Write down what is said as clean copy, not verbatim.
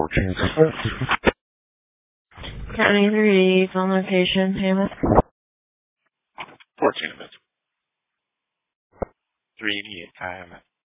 14 minutes. County 3, phone location, payment. 14 minutes. 388 time.